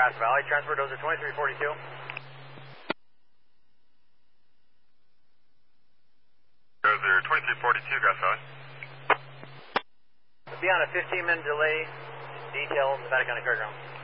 Grass Valley, transport dozer 2342. Dozer 2342, Grass Valley. We'll be on a 15-minute delay, detail Nevada County Fairgrounds.